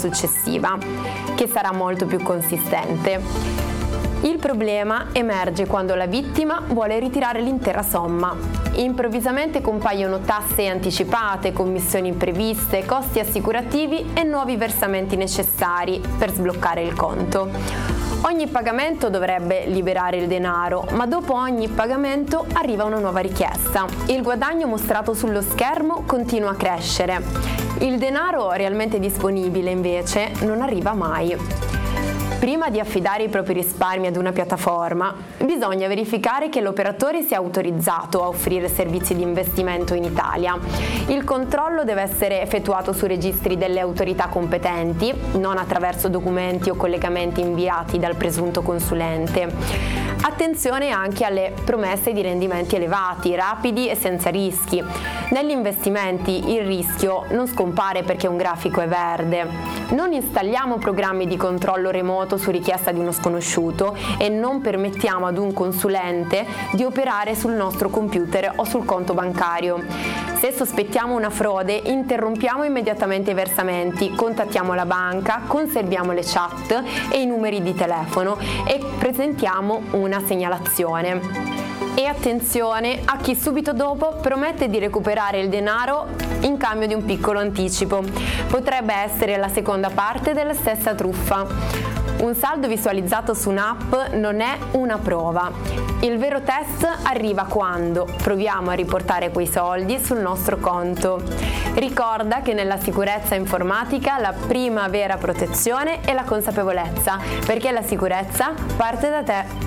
successiva, che sarà molto più consistente. Il problema emerge quando la vittima vuole ritirare l'intera somma. Improvvisamente compaiono tasse anticipate, commissioni impreviste, costi assicurativi e nuovi versamenti necessari per sbloccare il conto. Ogni pagamento dovrebbe liberare il denaro, ma dopo ogni pagamento arriva una nuova richiesta. Il guadagno mostrato sullo schermo continua a crescere. Il denaro realmente disponibile, invece, non arriva mai. Prima di affidare i propri risparmi ad una piattaforma, bisogna verificare che l'operatore sia autorizzato a offrire servizi di investimento in Italia. Il controllo deve essere effettuato su registri delle autorità competenti, non attraverso documenti o collegamenti inviati dal presunto consulente. Attenzione anche alle promesse di rendimenti elevati, rapidi e senza rischi. Negli investimenti il rischio non scompare perché un grafico è verde. Non installiamo programmi di controllo remoto su richiesta di uno sconosciuto e non permettiamo ad un consulente di operare sul nostro computer o sul conto bancario. Se sospettiamo una frode, interrompiamo immediatamente i versamenti, contattiamo la banca, conserviamo le chat e i numeri di telefono e presentiamo una segnalazione. E attenzione a chi subito dopo promette di recuperare il denaro in cambio di un piccolo anticipo. Potrebbe essere la seconda parte della stessa truffa. Un saldo visualizzato su un'app non è una prova. Il vero test arriva quando proviamo a riportare quei soldi sul nostro conto. Ricorda che nella sicurezza informatica la prima vera protezione è la consapevolezza, perché la sicurezza parte da te.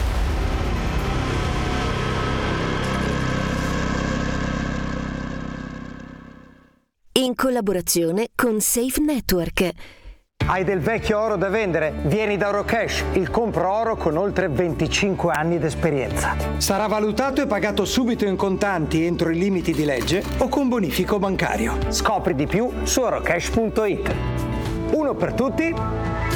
In collaborazione con Safe Network. Hai del vecchio oro da vendere? Vieni da Orocash, il compro oro con oltre 25 anni d'esperienza. Sarà valutato e pagato subito in contanti entro i limiti di legge o con bonifico bancario. Scopri di più su orocash.it. Uno per tutti,